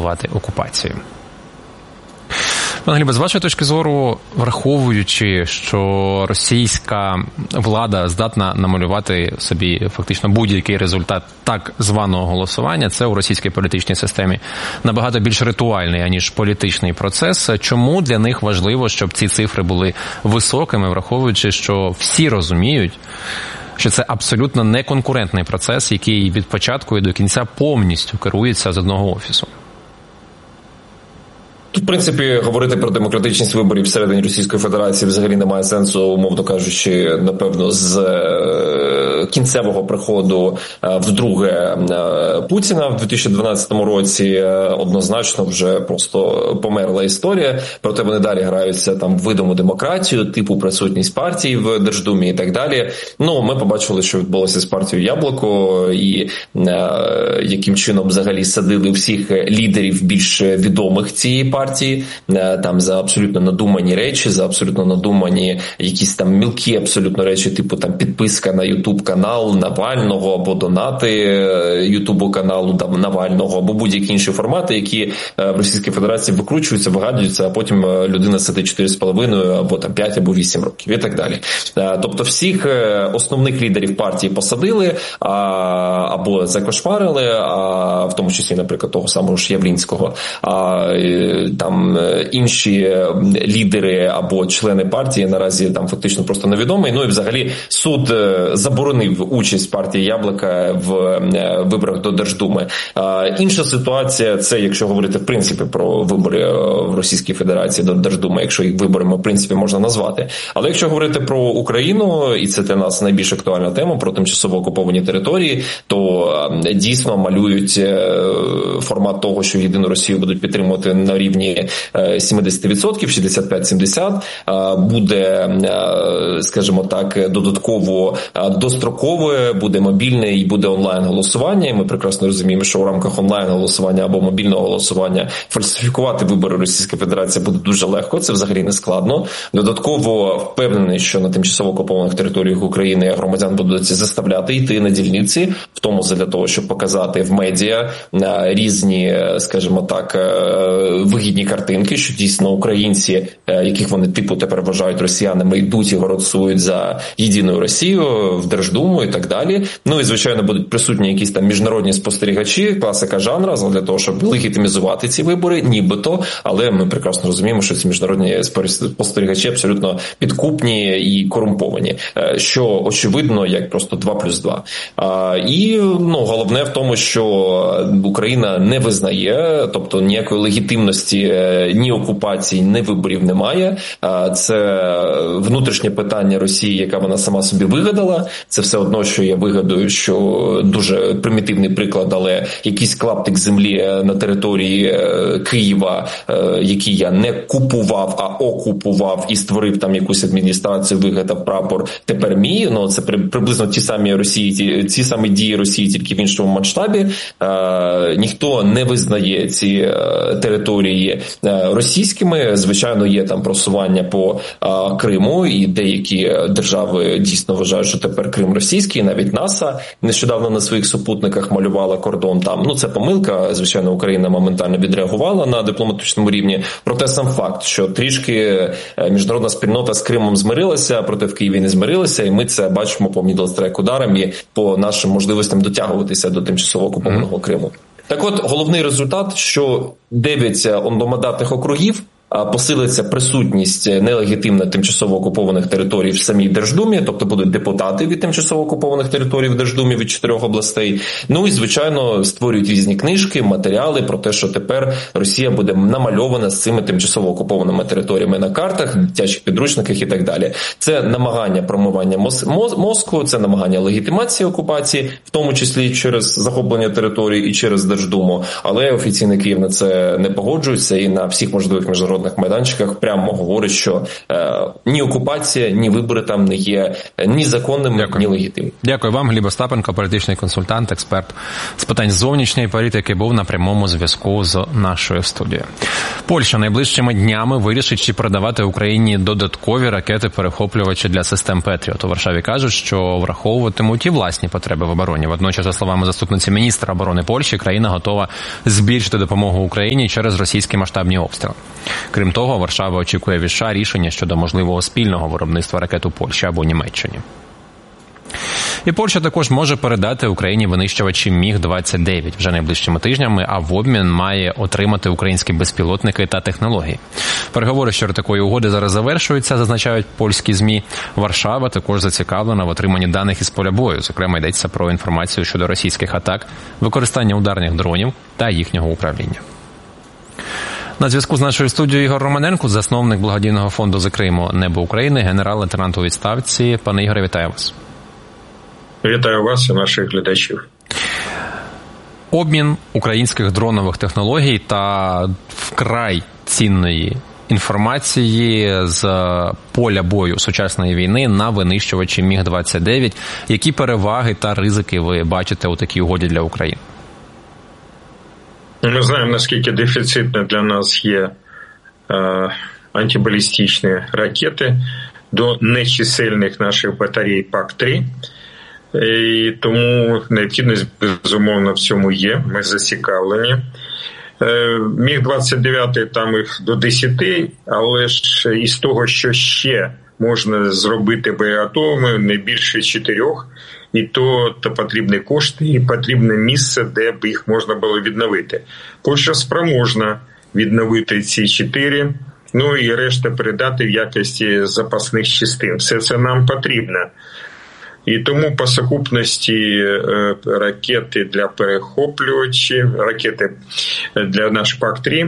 легалізувати окупацію. Пане Глібе, з вашої точки зору, враховуючи, що російська влада здатна намалювати собі фактично будь-який результат так званого голосування, це у російській політичній системі набагато більш ритуальний, аніж політичний процес. Чому для них важливо, щоб ці цифри були високими, враховуючи, що всі розуміють, що це абсолютно неконкурентний процес, який від початку і до кінця повністю керується з одного офісу? Тут, в принципі, говорити про демократичність виборів всередині Російської Федерації взагалі немає сенсу, умовно кажучи, напевно, з кінцевого приходу вдруге Путіна в 2012 році однозначно вже просто померла історія, проте вони далі граються там в видиму демократію, типу присутність партій в Держдумі і так далі. Ну, ми побачили, що відбулося з партією Яблуко і яким чином взагалі садили всіх лідерів більш відомих цієї партії, там за абсолютно надумані речі, за абсолютно надумані якісь там мілкі абсолютно речі, типу там підписка на YouTube-канал Навального або донати YouTube-каналу Навального, або будь-які інші формати, які в Російській Федерації викручуються, вигадуються, а потім людина сидить 4,5 або там 5 або 8 років і так далі. Тобто всіх основних лідерів партії посадили або закошмарили, в тому числі, наприклад, того самого ж Явлінського, там інші лідери або члени партії наразі там фактично просто невідомі. Ну і взагалі суд заборонив участь партії Яблука в виборах до Держдуми. Інша ситуація – це, якщо говорити в принципі про вибори в Російській Федерації до Держдуми, якщо їх виборами в принципі можна назвати. Але якщо говорити про Україну, і це для нас найбільш актуальна тема, про тимчасово окуповані території, то дійсно малюють формат того, що єдину Росію будуть підтримувати на рівні 70%, 65-70%, буде, скажімо так, додатково дострокове, буде мобільне і буде онлайн-голосування. І ми прекрасно розуміємо, що у рамках онлайн-голосування або мобільного голосування фальсифікувати вибори Російської Федерації буде дуже легко, це взагалі не складно. Додатково впевнений, що на тимчасово окупованих територіях України громадян будуть заставляти йти на дільниці, в тому для того, щоб показати в медіа різні, скажімо так, вигідні картинки, що дійсно українці, яких вони типу тепер вважають росіянами, йдуть і голосують за єдину Росію в Держдуму і так далі. Ну і, звичайно, будуть присутні якісь там міжнародні спостерігачі, класика жанру, для того, щоб легітимізувати ці вибори, нібито, але ми прекрасно розуміємо, що ці міжнародні спостерігачі абсолютно підкупні і корумповані, що очевидно, як просто 2+2. І головне в тому, що Україна не визнає, тобто ніякої легітимності ні окупації, ні виборів немає. Це внутрішнє питання Росії, яка вона сама собі вигадала. Це все одно, що я вигадую, що дуже примітивний приклад, але якийсь клаптик землі на території Києва, який я не купував, а окупував і створив там якусь адміністрацію, вигадав прапор, тепер мій. Це приблизно ті самі дії Росії, тільки в іншому масштабі. Ніхто не визнає ці території російськими. Звичайно, є там просування по Криму, і деякі держави дійсно вважають, що тепер Крим російський. Навіть НАСА нещодавно на своїх супутниках малювала кордон там. Це помилка. Звичайно, Україна моментально відреагувала на дипломатичному рівні. Проте сам факт, що трішки міжнародна спільнота з Кримом змирилася, проте в Києві не змирилася, і ми це бачимо по мідлстрайк ударам і по нашим можливостям дотягуватися до тимчасово окупованого Криму. Так от, головний результат, що 9 одномандатних округів посилиться присутність нелегітимно тимчасово окупованих територій в самій Держдумі, тобто будуть депутати від тимчасово окупованих територій в Держдумі від 4 областей. Ну і, звичайно, створюють різні книжки, матеріали про те, що тепер Росія буде намальована з цими тимчасово окупованими територіями на картах, дитячих підручниках і так далі. Це намагання промивання мозку, це намагання легітимації окупації, в тому числі через захоплення територій і через Держдуму. Але офіційний Київ на це не погоджується і на всіх можливих міжнародних міжнародних майданчиках прямо говорить, що ні окупація, ні вибори там не є ні законними, ні легітимними. Дякую вам, Гліб Остапенко, політичний консультант, експерт з питань зовнішньої політики, був на прямому зв'язку з нашою студією. Польща найближчими днями вирішить, чи передавати Україні додаткові ракети-перехоплювачі для систем Петріот. У Варшаві кажуть, що враховуватимуть і власні потреби в обороні. Водночас, за словами заступниці міністра оборони Польщі, країна готова збільшити допомогу Україні через російські масштабні обстріли. Крім того, Варшава очікує від США рішення щодо можливого спільного виробництва ракет у Польщі або Німеччині. І Польща також може передати Україні винищувачі Міг-29 вже найближчими тижнями, а в обмін має отримати українські безпілотники та технології. Переговори щодо такої угоди зараз завершуються, зазначають польські ЗМІ. Варшава також зацікавлена в отриманні даних із поля бою. Зокрема, йдеться про інформацію щодо російських атак, використання ударних дронів та їхнього управління. На зв'язку з нашою студією Ігор Романенко, засновник благодійного фонду «Закриємо небо України», генерал-лейтенант у відставці. Пане Ігоре, вітаю вас. Вітаю вас і наших глядачів. Обмін українських дронових технологій та вкрай цінної інформації з поля бою сучасної війни на винищувачі Міг-29. Які переваги та ризики ви бачите у такій угоді для України? Ми знаємо, наскільки дефіцитне для нас є антибалістичні ракети до нечисельних наших батарей ПАК-3. І тому необхідність, безумовно, в цьому є. Ми зацікавлені. Міг-29 там їх до 10, але ж із того, що ще можна зробити боєготовими, не більше 4, і то потрібні кошти, і потрібне місце, де б їх можна було відновити. Польща спроможна відновити ці 4, ну і решта передати в якості запасних частин. Все це нам потрібно. І тому по сукупності ракети для перехоплювачів, ракети для наш ПАК-3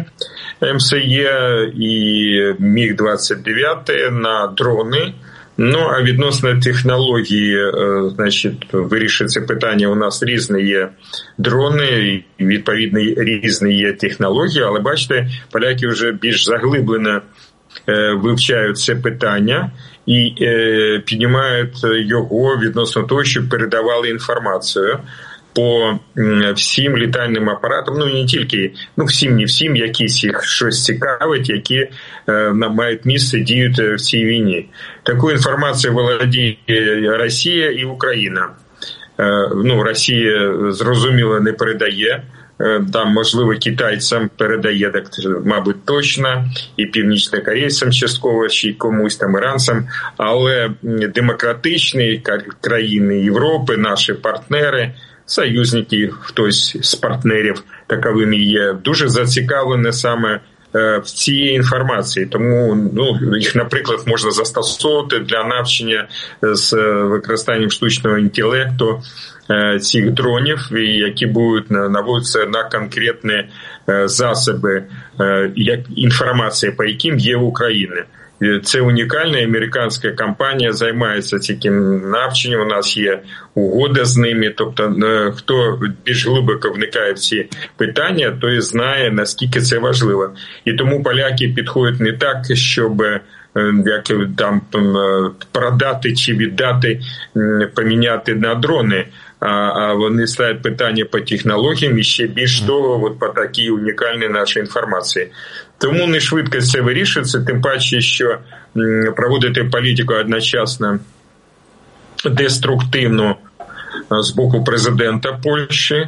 МСЕ і Міг-29 на дрони. Ну, а відносно технології, значить, вирішиться питання, у нас різні є дрони, відповідно, різні є технології, але бачите, поляки вже більш заглиблено вивчають це питання і піднімають його відносно того, щоб передавали інформацію по всім літальним апаратам, ну не тільки, ну всім, не всім, якісь їх щось цікавить, які мають місце, діють в цій війні. Таку інформацію володіє Росія і Україна. Ну, Росія, зрозуміло, не передає. Там, можливо, китайцям передає, так, мабуть, точно, і північнокорейцям частково, чи комусь там іранцям, але демократичні країни Європи, наші партнери, союзники, хтось з партнерів таковими є, дуже зацікавлені саме в цій інформації. Тому, ну, їх, наприклад, можна застосовувати для навчання з використанням штучного інтелекту цих дронів, які будуть наводитися на конкретні засоби інформації, по яким є в Україні. Це унікальна американська компанія, займається таким навчанням, у нас є угода з ними, тобто хто більш глибоко вникає в ці питання, той знає, наскільки це важливо. І тому поляки підходять не так, щоб як там продати чи віддати, поміняти на дрони, а вони ставлять питання по технологіям і ще більш того, от по такій унікальній нашій інформації. Тому не швидко це вирішиться, тим паче, що проводити політику одночасно деструктивну з боку президента Польщі,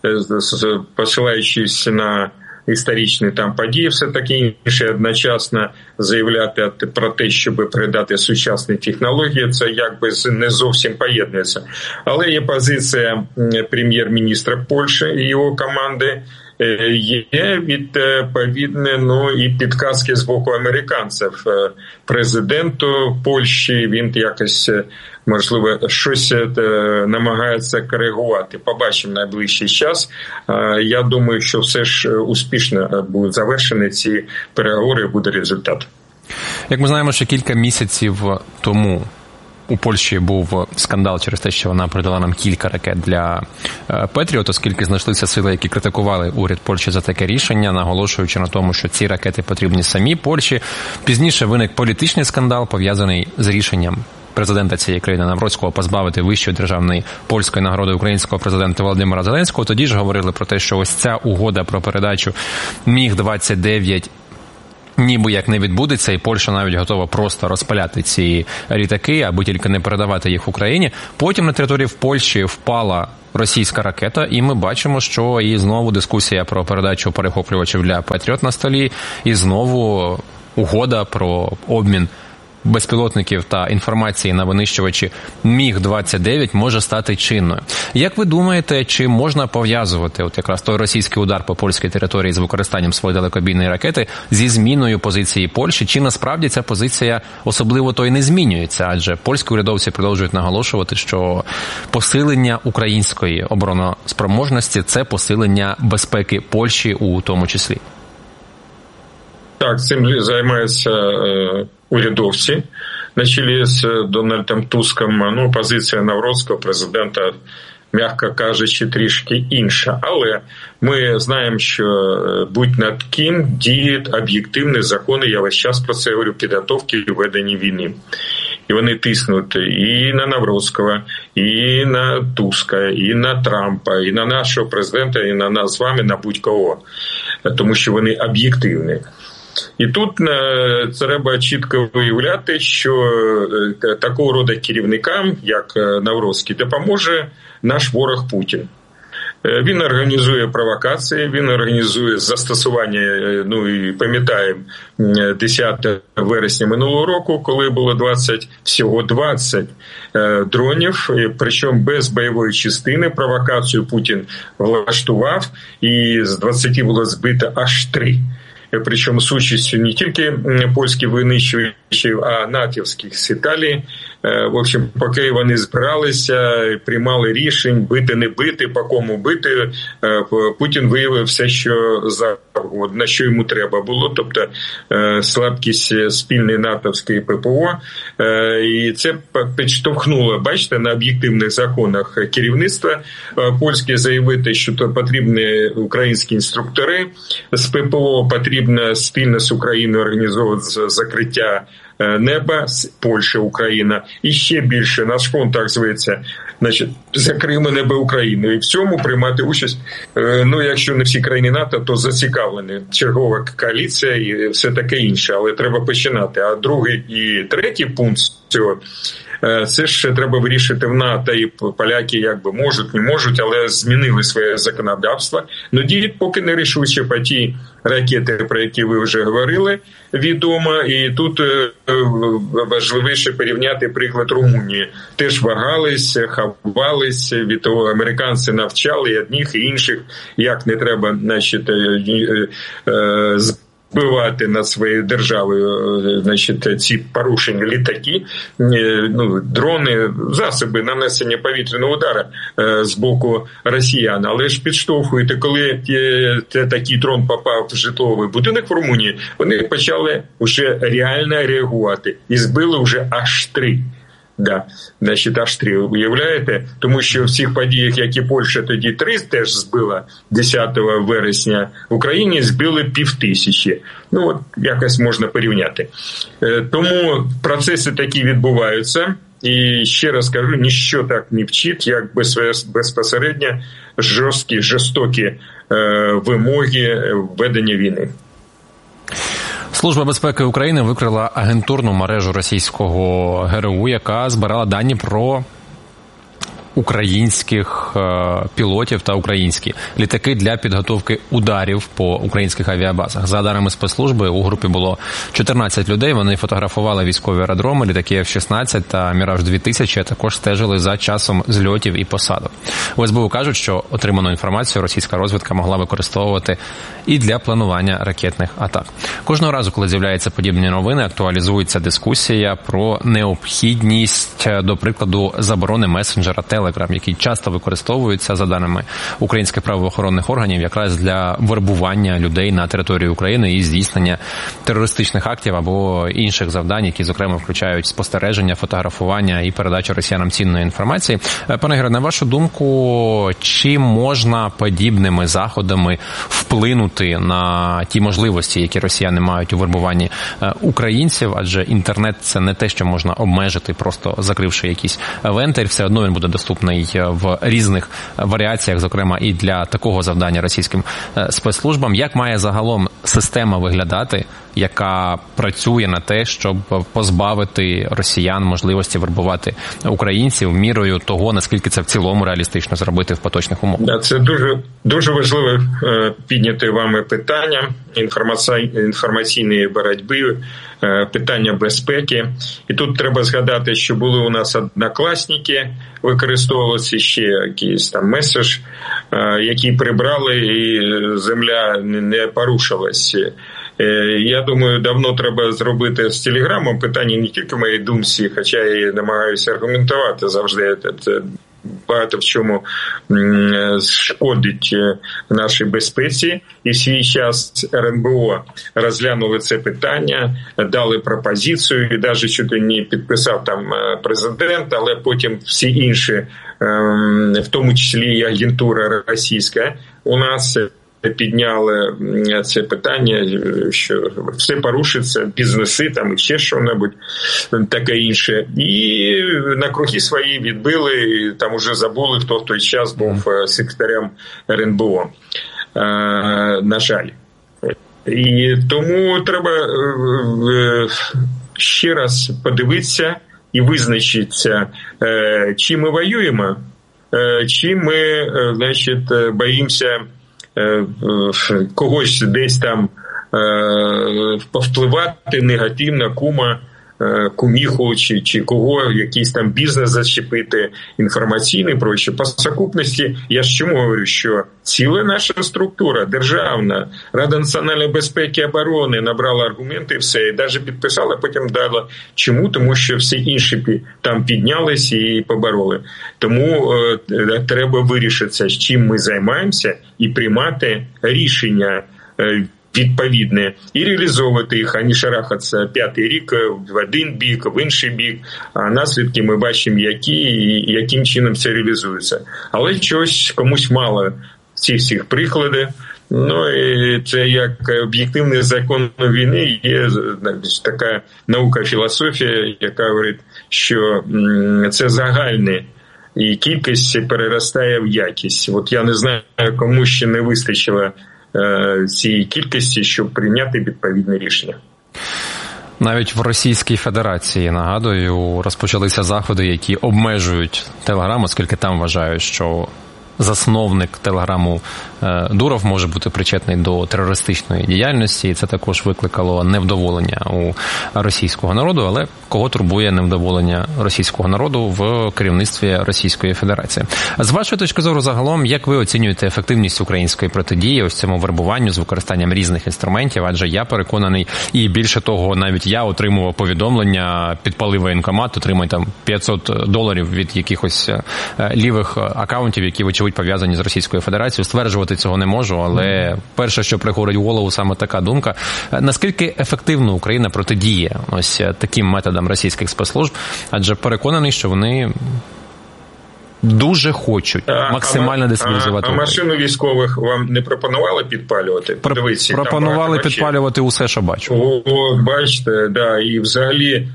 посилаючись на історичні там події, все таке інше, одночасно заявляти про те, щоб передати сучасні технології, це якби не зовсім поєднується. Але є позиція прем'єр-міністра Польщі і його команди, є відповідне, ну і підказки з боку американців. Президенту Польщі, він якось, можливо, щось намагається коригувати. Побачимо найближчий час. Я думаю, що все ж успішно будуть завершені ці переговори і буде результат. Як ми знаємо, що кілька місяців тому у Польщі був скандал через те, що вона передала нам кілька ракет для Петріот, оскільки знайшлися сили, які критикували уряд Польщі за таке рішення, наголошуючи на тому, що ці ракети потрібні самій Польщі. Пізніше виник політичний скандал, пов'язаний з рішенням президента цієї країни Навроцького позбавити вищої державної польської нагороди українського президента Володимира Зеленського. Тоді ж говорили про те, що ось ця угода про передачу Міг-29 ніби як не відбудеться, і Польща навіть готова просто розпаляти ці літаки, аби тільки не передавати їх Україні. Потім на території в Польщі впала російська ракета, і ми бачимо, що і знову дискусія про передачу перехоплювачів для Патріот на столі, і знову угода про обмін безпілотників та інформації на винищувачі Міг-29 може стати чинною. Як ви думаєте, чи можна пов'язувати от якраз той російський удар по польській території з використанням своєї далекобійної ракети зі зміною позиції Польщі? Чи насправді ця позиція особливо то й не змінюється? Адже польські урядовці продовжують наголошувати, що посилення української обороноспроможності – це посилення безпеки Польщі у тому числі. Так, цим займаються урядовці. На чолі з Дональдом Туском, позиція Навроцького, президента, м'яко кажучи, трішки інша. Але ми знаємо, що будь-над ким діють об'єктивні закони, я весь час про це говорю, підготовки і ведення війни. І вони тиснуть і на Навроцького, і на Туска, і на Трампа, і на нашого президента, і на нас з вами, на будь-кого. Тому що вони об'єктивні. І тут треба чітко виявляти, що такого роду керівникам, як Навроцький, допоможе наш ворог Путін. Він організує провокації, він організує застосування, і пам'ятаємо, 10 вересня минулого року, коли було всього 20 дронів, причому без бойової частини. Провокацію Путін влаштував, і з 20 було збито аж 3. Причому з участю не тільки польських винищувачів, а натівських з Італії. В общем, поки вони збиралися, приймали рішень, бити, не бити, по кому бити, Путін виявив все, що завгодно, що йому треба було, тобто слабкість спільної натовської ППО. І це підштовхнуло, бачите, на об'єктивних законах керівництва польське заявити, що то потрібні українські інструктори з ППО, потрібно спільно з Україною організовувати закриття неба, Польща, Україна, і ще більше, наш фонд так зветься, значить, закриємо небо України, і в цьому приймати участь, якщо не всі країни НАТО, то зацікавлені, чергова коаліція і все таке інше, але треба починати. А другий і третій пункт цього, це ж треба вирішити в НАТО, і поляки якби можуть, не можуть, але змінили своє законодавство. Діють поки не рішуче по ті ракети, про які ви вже говорили, відомо. І тут важливіше порівняти приклад Румунії. Теж вагались, ховались, від того американці навчали і одних, і інших, як не треба, значить, збивати над своєю державою, значить, ці порушені літаки, дрони, засоби нанесення повітряного удару з боку росіян. Але ж підштовхуєте, коли такий дрон попав в житловий будинок в Румунії, вони почали вже реально реагувати. І збили вже аж 3. Да, значить, аж 3, уявляєте? Тому що в цих подіях, як і Польща тоді 3 теж збила 10 вересня, в Україні збили 5000. От якось можна порівняти. Тому процеси такі відбуваються. І ще раз кажу, ніщо так не вчить, як безпосередньо жорстокі вимоги ведення війни. Служба безпеки України викрила агентурну мережу російського ГРУ, яка збирала дані про українських пілотів та українські літаки для підготовки ударів по українських авіабазах. За даними спецслужби, у групі було 14 людей. Вони фотографували військові аеродроми, літаки F-16 та Міраж-2000, а також стежили за часом зльотів і посадок. У СБУ кажуть, що отриману інформацію російська розвідка могла використовувати і для планування ракетних атак. Кожного разу, коли з'являються подібні новини, актуалізується дискусія про необхідність, до прикладу, заборони месенджера Telegram Telegram, який часто використовується, за даними українських правоохоронних органів, якраз для вербування людей на території України і здійснення терористичних актів або інших завдань, які, зокрема, включають спостереження, фотографування і передачу росіянам цінної інформації. Пане Ігоре, на вашу думку, чи можна подібними заходами вплинути на ті можливості, які росіяни мають у вербуванні українців? Адже інтернет – це не те, що можна обмежити, просто закривши якийсь вентиль. Все одно він буде доступний в різних варіаціях, зокрема і для такого завдання російським спецслужбам. Як має загалом система виглядати, яка працює на те, щоб позбавити росіян можливості вербувати українців мірою того, наскільки це в цілому реалістично зробити в поточних умовах? Це дуже важливе підняте вами питання інформаційної боротьби, питання безпеки. І тут треба згадати, що були у нас однокласники, використовувалися ще якийсь там меседж, який прибрали, і земля не порушилась. Я думаю, давно треба зробити з Телеграмом питання не тільки в моїй думці, хоча я намагаюся аргументувати завжди. Це багато в чому шкодить нашій безпеці. І в свій час РНБО розглянули це питання, дали пропозицію, і навіть чуть не підписав там президент, але потім всі інші, в тому числі і агентура російська, у нас підняли це питання, що все порушиться, бізнеси там і ще що-небудь таке інше. І на круги свої відбили, там уже забули, хто в той час був секретарем РНБО. На жаль. І тому треба ще раз подивитися і визначитися, чи ми воюємо, чи ми, значить, боїмося когось десь там повпливати негативно, куміху чи кого, якийсь там бізнес зачепити, інформаційний, проще. По сукупності, я ж чому говорю, що ціла наша структура, державна, Рада національної безпеки і оборони набрала аргументи і все, і навіть підписала, потім дала. Чому? Тому що всі інші там піднялись і побороли. Тому треба вирішитися, з чим ми займаємося, і приймати рішення відповідне, і реалізовувати їх, а не шарахатися п'ятий рік в один бік, в інший бік, а наслідки ми бачимо, які і яким чином це реалізується. Але чогось комусь мало ці всіх прикладів. Ну, і це як об'єктивний закон війни, є така наука, філософія, яка говорить, що це загальне, і кількість переростає в якість. От я не знаю, кому ще не вистачило цієї кількості, щоб прийняти відповідне рішення. Навіть в Російській Федерації, нагадую, розпочалися заходи, які обмежують Телеграм, оскільки там вважають, що засновник Телеграму Дуров може бути причетний до терористичної діяльності, і це також викликало невдоволення у російського народу, але кого турбує невдоволення російського народу в керівництві Російської Федерації. З вашої точки зору загалом, як ви оцінюєте ефективність української протидії ось цьому вербуванню з використанням різних інструментів? Адже я переконаний, і більше того, навіть я отримував повідомлення, підпалив воєнкомат, отримай там $500 від якихось лівих акаунтів, які, вочевидь, пов'язані з Російською Федерацією. Стверджувати цього не можу, але перше, що приходить в голову, саме така думка. Наскільки ефективно Україна протидіє ось таким методам російських спецслужб? Адже переконаний, що вони дуже хочуть максимально дестабілізувати. А машину військових вам не пропонували підпалювати? Пропонували підпалювати усе, що бачу. От, бачите, да, і взагалі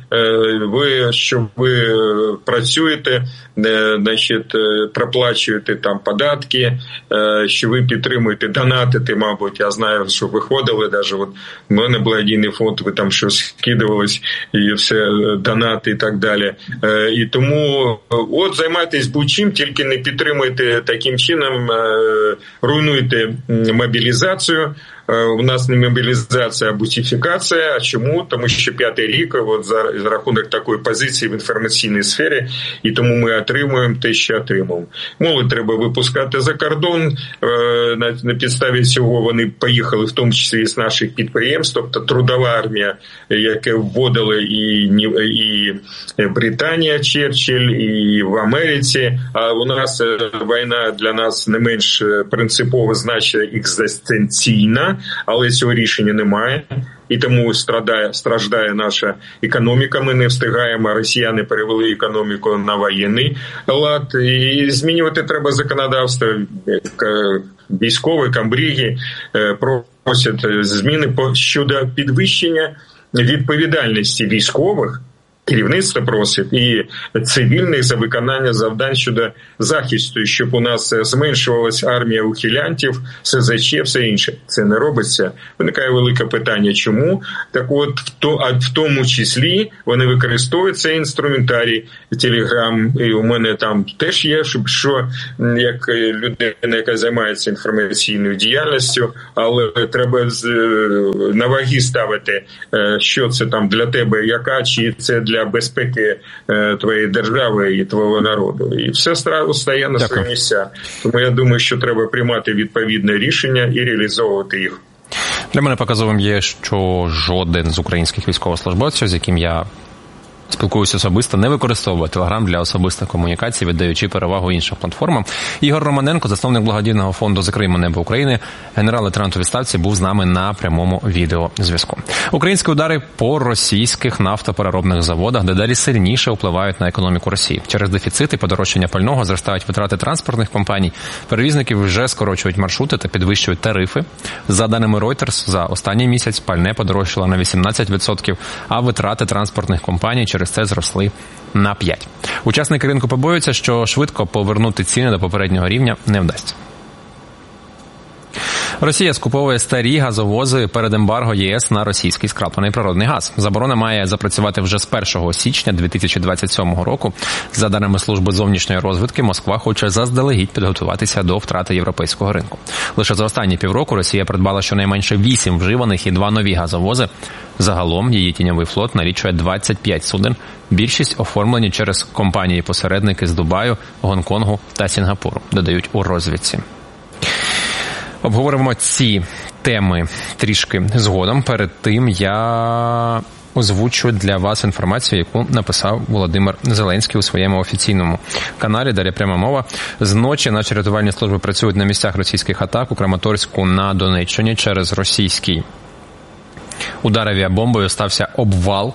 ви працюєте, значить, проплачуєте там податки, що ви підтримуєте, донатите, мабуть, я знаю, що виходили, навіть от в мене благодійний фонд, ви там щось скидувались, і все, донати і так далі. І тому от займайтесь будь-чим, тільки не підтримуйте таким чином, руйнуйте мобілізацію, у нас не мобілізація, а бусифікація. А чому? Тому що 5-й рік от за рахунок такої позиції в інформаційній сфері, і тому ми отримуємо те, що отримуємо. Молодь треба випускати за кордон, на підставі цього вони поїхали, в тому числі з наших підприємств, тобто трудова армія, яке вводили і Британія, Черчилль, і в Америці, а у нас війна для нас не менш принципово значна екзистенційна, але цього рішення немає. І тому страждає наша економіка, ми не встигаємо, росіяни перевели економіку на воєнний лад. І змінювати треба законодавство. Військові, камбріги просять зміни щодо підвищення відповідальності військових, керівництво просить, і цивільних за виконання завдань щодо захисту, щоб у нас зменшувалась армія ухилянтів, СЗЧ, все інше. Це не робиться. Виникає велике питання, чому? Так от, в тому числі вони використовують цей інструментарій, Телеграм, і у мене там теж є, що як людина, яка займається інформаційною діяльністю, але треба на ваги ставити, що це там для тебе, яка, чи це для безпеки твоєї держави і твого народу. І все стає на свої місця. Тому я думаю, що треба приймати відповідне рішення і реалізовувати їх. Для мене показовим є, що жоден з українських військовослужбовців, з яким я спілкуюся особисто, не використовує Телеграм для особистих комунікацій, віддаючи перевагу іншим платформам. Ігор Романенко, засновник благодійного фонду «Закриємо небо України», генерал-лейтенант у відставці, був з нами на прямому відеозв'язку. Українські удари по російських нафтопереробних заводах дедалі сильніше впливають на економіку Росії. Через дефіцит і подорожчання пального зростають витрати транспортних компаній. Перевізники вже скорочують маршрути та підвищують тарифи. За даними Reuters, за останній місяць пальне подорожчало на 18%, а витрати транспортних компаній через це зросли на 5%. Учасники ринку побоюються, що швидко повернути ціни до попереднього рівня не вдасться. Росія скуповує старі газовози перед ембарго ЄС на російський скраплений природний газ. Заборона має запрацювати вже з 1 січня 2027 року. За даними служби зовнішньої розвідки, Москва хоче заздалегідь підготуватися до втрати європейського ринку. Лише за останні півроку Росія придбала щонайменше 8 вживаних і 2 нові газовози. Загалом її тіньовий флот налічує 25 суден. Більшість оформлені через компанії-посередники з Дубаю, Гонконгу та Сінгапуру, додають у розвідці. Обговоримо ці теми трішки згодом. Перед тим я озвучу для вас інформацію, яку написав Володимир Зеленський у своєму офіційному каналі. Далі пряма мова. З ночі наші рятувальні служби працюють на місцях російських атак у Краматорську на Донеччині. Через російський удар авіабомбою стався обвал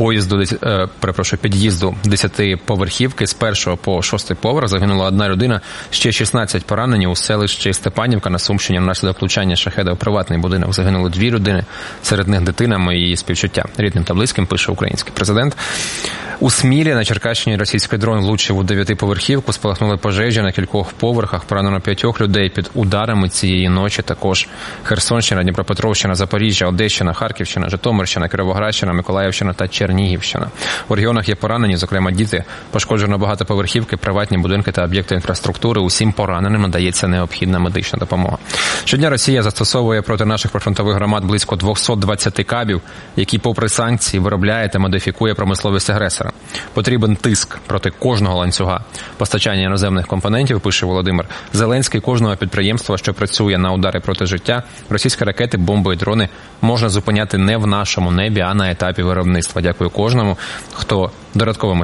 під'їзду 10-поверхівки з 1 по 6 поверх. Загинула 1 людина, ще 16 поранені у селищі Степанівка на Сумщині. Внаслідок влучання шахеда у приватний будинок загинули 2 людини, серед них дитина. Мої співчуття рідним та близьким, пише український президент. У Смілі на Черкащині російський дрон влучив у 9-поверхівку, спалахнули пожежі на кількох поверхах, поранено 5 людей під ударами цієї ночі. Також Херсонщина, Дніпропетровщина, Запоріжжя, Одещина, Харківщина, Житомирщина, Кіровоградщина, Миколаївщина та Чернігівщина. У регіонах є поранені, зокрема діти. Пошкоджено багатоповерхівки, приватні будинки та об'єкти інфраструктури. Усім пораненим надається необхідна медична допомога. Щодня Росія застосовує проти наших прифронтових громад близько 220 кабів, які попри санкції виробляє та модифікує промисловість агресора. Потрібен тиск проти кожного ланцюга постачання іноземних компонентів, пише Володимир Зеленський. Кожного підприємства, що працює на удари проти життя, російські ракети, бомби і дрони можна зупиняти не в нашому небі, а на етапі виробництва. Дякую кожному, хто додатковими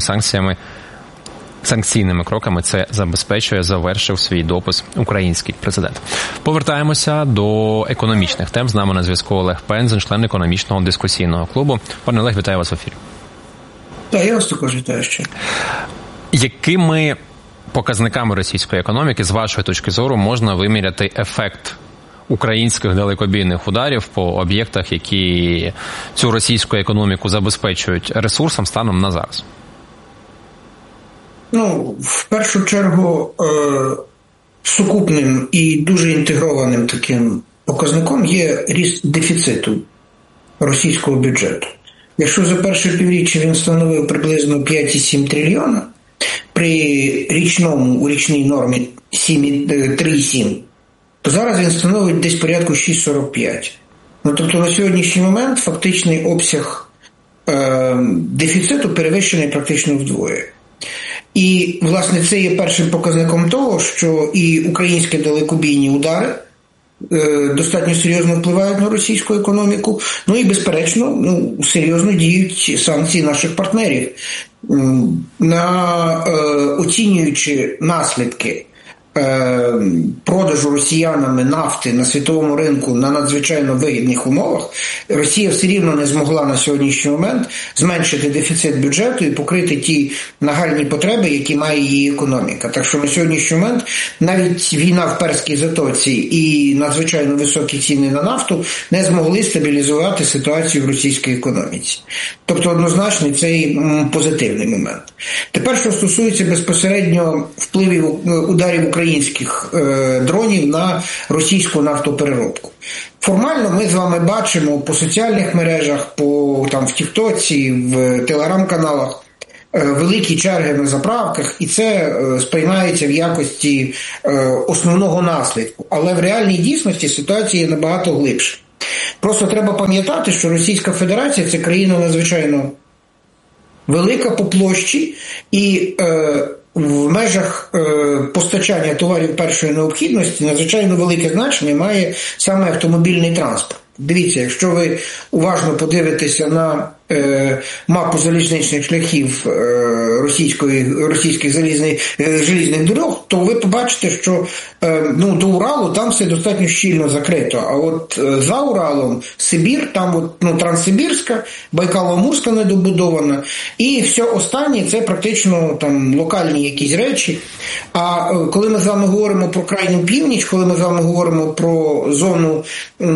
санкційними кроками це забезпечує, завершив свій допис український президент. Повертаємося до економічних тем. З нами на зв'язку Олег Пензен, член економічного дискусійного клубу. Пане Олег, вітаю вас в ефірі. Так, я вас також вітаю ще. Якими показниками російської економіки, з вашої точки зору, можна виміряти ефект українських далекобійних ударів по об'єктах, які цю російську економіку забезпечують ресурсом станом на зараз? В першу чергу, сукупним і дуже інтегрованим таким показником є ріст дефіциту російського бюджету. Якщо за перше півріччя він становив приблизно 5,7 трильйона, при у річній нормі 3,7 то зараз він становить десь порядку 6,45. Ну, тобто на сьогоднішній момент фактичний обсяг дефіциту перевищений практично вдвоє. І, власне, це є першим показником того, що і українські далекобійні удари достатньо серйозно впливають на російську економіку, ну і, безперечно, серйозно діють санкції наших партнерів. Оцінюючи наслідки продажу росіянами нафти на світовому ринку на надзвичайно вигідних умовах, Росія все рівно не змогла на сьогоднішній момент зменшити дефіцит бюджету і покрити ті нагальні потреби, які має її економіка. Так що на сьогоднішній момент навіть війна в Перській затоці і надзвичайно високі ціни на нафту не змогли стабілізувати ситуацію в російській економіці. Тобто однозначно цей позитивний момент. Тепер, що стосується безпосередньо впливів ударів українських дронів на російську нафтопереробку. Формально ми з вами бачимо по соціальних мережах, в Тіктоці, в телеграм-каналах великі черги на заправках, і це сприймається в якості основного наслідку. Але в реальній дійсності ситуація є набагато глибша. Просто треба пам'ятати, що Російська Федерація – це країна надзвичайно велика по площі, і в межах постачання товарів першої необхідності надзвичайно велике значення має саме автомобільний транспорт. Дивіться, якщо ви уважно подивитеся на мапу залізничних шляхів російських залізних дорог, то ви побачите, що до Уралу там все достатньо щільно закрито. А от за Уралом Сибір, там Транссибірська, Байкало-Амурська недобудована, і все останнє це практично там локальні якісь речі. А коли ми з вами говоримо про крайню північ, коли ми з вами говоримо про зону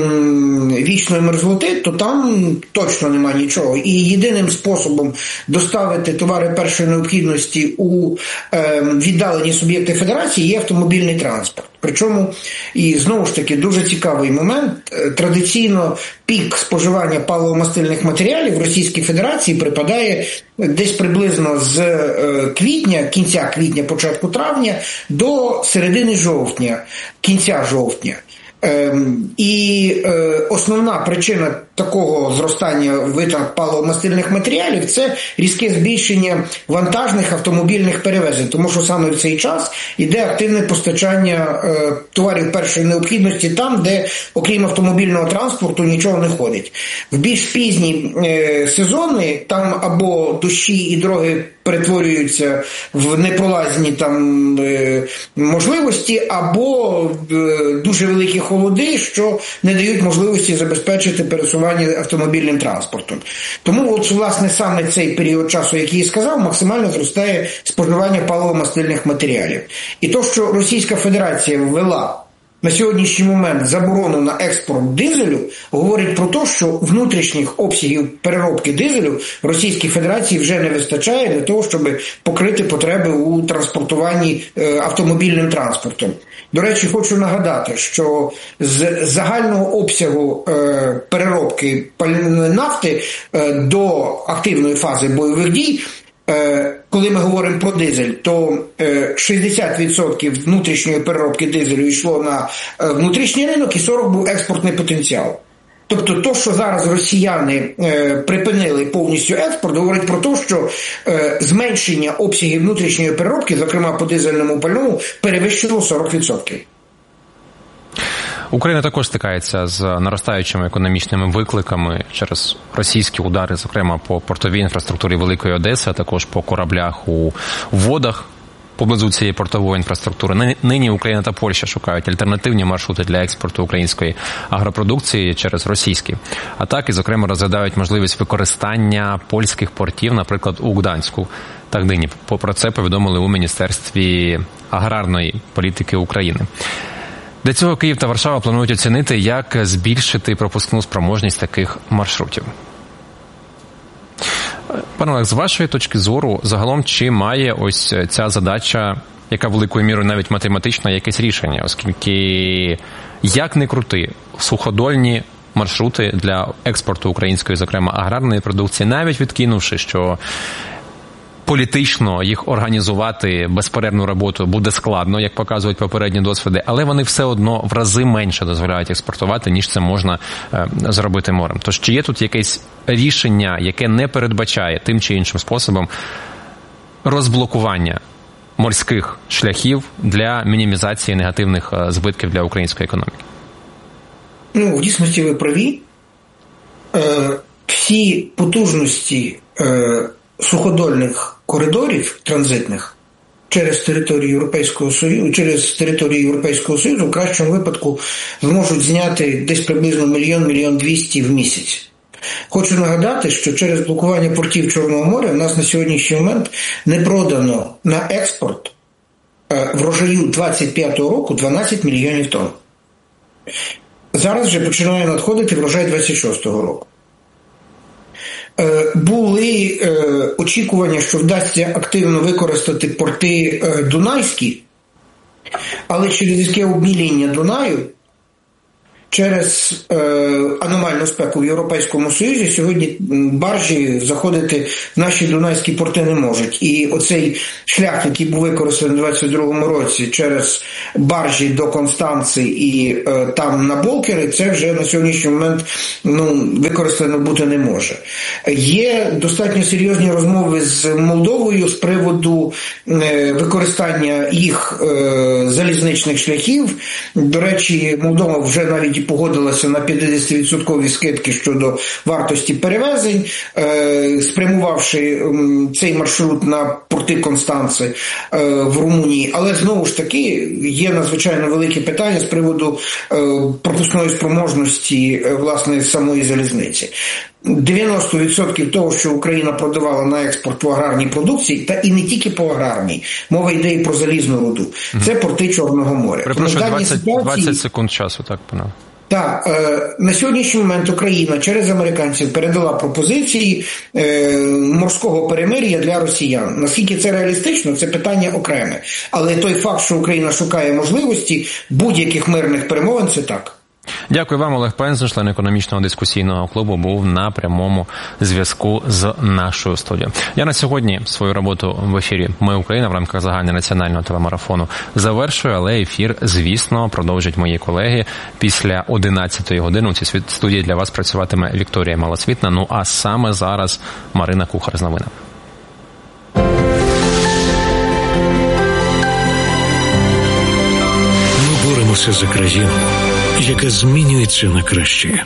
вічної мерзлоти, то там точно нема нічого. І єдиним способом доставити товари першої необхідності у віддалені суб'єкти Федерації є автомобільний транспорт. Причому, і знову ж таки, дуже цікавий момент, традиційно пік споживання паливо-мастильних матеріалів в Російській Федерації припадає десь приблизно з кінця квітня, початку травня до середини жовтня, кінця жовтня. І основна причина такого зростання витрат паливо-мастильних матеріалів – це різке збільшення вантажних автомобільних перевезень, тому що саме в цей час йде активне постачання товарів першої необхідності там, де окрім автомобільного транспорту нічого не ходить. В більш пізні сезони там або дощі і дороги перетворюються в непролазні там можливості, або дуже великі холоди, що не дають можливості забезпечити пересування автомобільним транспортом. Тому, от, власне, саме цей період часу, який я сказав, максимально зростає споживання паливо-мастильних матеріалів. І то, що Російська Федерація ввела на сьогоднішній момент заборону на експорт дизелю, говорить про те, що внутрішніх обсягів переробки дизелю Російській Федерації вже не вистачає для того, щоб покрити потреби у транспортуванні автомобільним транспортом. До речі, хочу нагадати, що з загального обсягу переробки нафти до активної фази бойових дій, коли ми говоримо про дизель, то 60% внутрішньої переробки дизелю йшло на внутрішній ринок і 40% був експортний потенціал. Тобто то, що зараз росіяни припинили повністю експорт, говорить про те, що зменшення обсягів внутрішньої переробки, зокрема по дизельному пальному, перевищило 40%. Україна також стикається з наростаючими економічними викликами через російські удари, зокрема по портовій інфраструктурі Великої Одеси, а також по кораблях у водах поблизу цієї портової інфраструктури. Нині Україна та Польща шукають альтернативні маршрути для експорту української агропродукції через російські атаки. Зокрема, розглядають можливість використання польських портів, наприклад, у Гданську. Так нині про це повідомили у Міністерстві аграрної політики України. Для цього Київ та Варшава планують оцінити, як збільшити пропускну спроможність таких маршрутів. Пане Олег, з вашої точки зору, загалом, чи має ось ця задача, яка великою мірою навіть математична, якесь рішення? Оскільки, як не крути, суходольні маршрути для експорту української, зокрема, аграрної продукції, навіть відкинувши, що політично їх організувати, безперервну роботу буде складно, як показують попередні досвіди, але вони все одно в рази менше дозволяють експортувати, ніж це можна зробити морем. Тож чи є тут якесь рішення, яке не передбачає тим чи іншим способом розблокування морських шляхів для мінімізації негативних збитків для української економіки? В дійсності ви праві. Всі потужності суходольних коридорів транзитних через територію Європейського Союзу в кращому випадку зможуть зняти десь приблизно 1-1,2 мільйона в місяць. Хочу нагадати, що через блокування портів Чорного моря в нас на сьогоднішній момент не продано на експорт врожаю 25-го року 12 мільйонів тонн. Зараз вже починає надходити врожай 26-го року. Були очікування, що вдасться активно використати порти Дунайські, але через різке обміління Дунаю, через аномальну спеку в Європейському Союзі сьогодні баржі заходити в наші дунайські порти не можуть. І оцей шлях, який був використаний у 2022 році через баржі до Констанци і там на Болкери, це вже на сьогоднішній момент використано бути не може. Є достатньо серйозні розмови з Молдовою з приводу використання їх залізничних шляхів. До речі, Молдова вже навіть і погодилася на 50% скидки щодо вартості перевезень, спрямувавши цей маршрут на порти Констанци в Румунії. Але знову ж таки є надзвичайно великі питання з приводу пропускної спроможності власне самої залізниці. 90% того, що Україна продавала на експорт по аграрній продукції, та і не тільки по аграрній, мова йде і про залізну руду. Це порти Чорного моря. Перепрошую, 20 секунд часу, так, пане. Так, на сьогоднішній момент Україна через американців передала пропозиції морського перемир'я для росіян. Наскільки це реалістично, це питання окреме. Але той факт, що Україна шукає можливості будь-яких мирних перемовин, це так. Дякую вам, Олег Пензен, член економічного дискусійного клубу, був на прямому зв'язку з нашою студією. Я на сьогодні свою роботу в ефірі «Ми Україна» в рамках загальнонаціонального телемарафону завершую, але ефір, звісно, продовжать мої колеги. Після 11-ї години у цій студії для вас працюватиме Вікторія Малосвітна, а саме зараз Марина Кухар з новинами. Ми боремося за країну, яка змінюється на краще.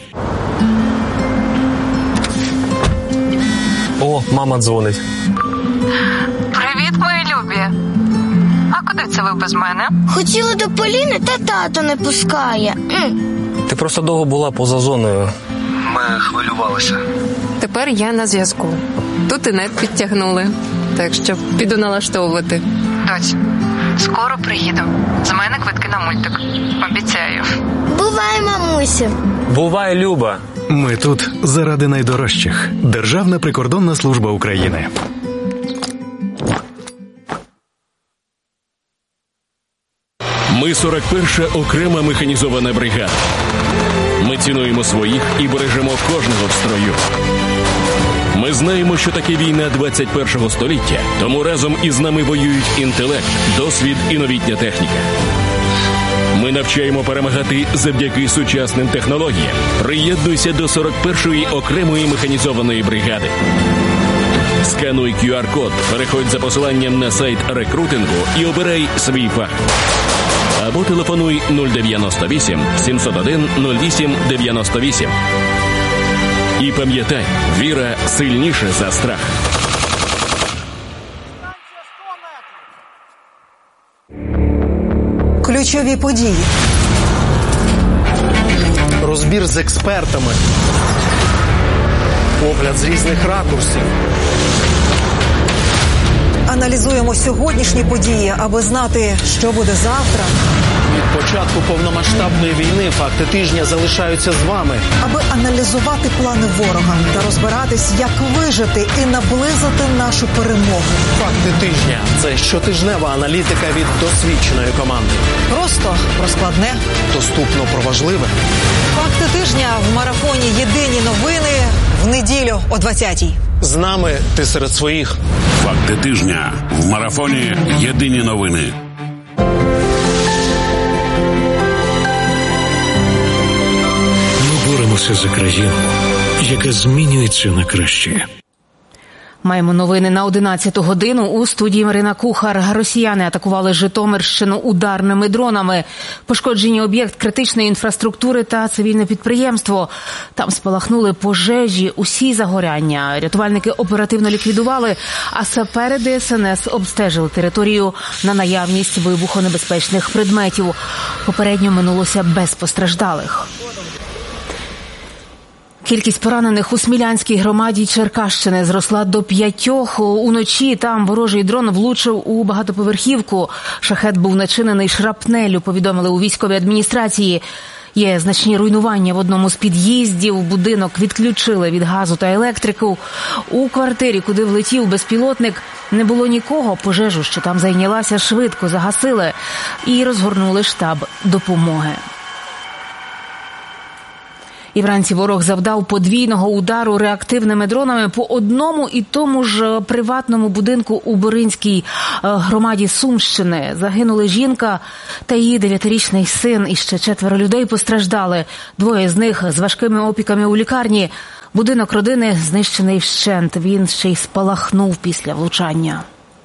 О, мама дзвонить. Привіт, мої любі. А куди це ви без мене? Хотіли до Поліни, та тато не пускає. Ти просто довго була поза зоною. Ми хвилювалися. Тепер я на зв'язку. Тут і нет підтягнули. Так що піду налаштовувати. Доць, скоро приїду. За мене квитки на мультик. Обіцяю. Бувай, мамусю. Бувай, Люба. Ми тут заради найдорожчих. Державна прикордонна служба України. Ми 41-ша окрема механізована бригада. Ми цінуємо своїх і бережемо кожного в строю. Ми знаємо, що таке війна 21-го століття, тому разом із нами воюють інтелект, досвід і новітня техніка. Ми навчаємо перемагати завдяки сучасним технологіям. Приєднуйся до 41-ї окремої механізованої бригади. Скануй QR-код, переходь за посиланням на сайт рекрутингу і обирай свій фах. Або телефонуй 098 701 08 98. І пам'ятай, віра сильніша за страх. Ключові події. Розбір з експертами. Погляд з різних ракурсів. Аналізуємо сьогоднішні події, аби знати, що буде завтра. Від початку повномасштабної війни факти тижня залишаються з вами. Аби аналізувати плани ворога та розбиратись, як вижити і наблизити нашу перемогу. Факти тижня – це щотижнева аналітика від досвідченої команди. Просто про складне. Доступно про важливе. Факти тижня в марафоні «Єдині новини» в неділю о 20-й. З нами ти серед своїх. Факти тижня в марафоні «Єдині новини». Ми боремося за країну, яка змінюється на краще. Маємо новини на 11-ту годину. У студії Марина Кухар. Росіяни атакували Житомирщину ударними дронами. Пошкоджені об'єкт критичної інфраструктури та цивільне підприємство. Там спалахнули пожежі, усі загоряння. Рятувальники оперативно ліквідували, а сапери ДСНС обстежили територію на наявність вибухонебезпечних предметів. Попередньо минулося без постраждалих. Кількість поранених у Смілянській громаді Черкащини зросла до 5. Уночі там ворожий дрон влучив у багатоповерхівку. Шахед був начинений шрапнеллю, повідомили у військовій адміністрації. Є значні руйнування в одному з під'їздів. Будинок відключили від газу та електрику. У квартирі, куди влетів безпілотник, не було нікого. Пожежу, що там зайнялася, швидко загасили і розгорнули штаб допомоги. І вранці ворог завдав подвійного удару реактивними дронами по одному і тому ж приватному будинку у Боринській громаді Сумщини. Загинули жінка та її 9-річний син, і ще 4 людей постраждали. 2 з них з важкими опіками у лікарні. Будинок родини знищений вщент. Він ще й спалахнув після влучання.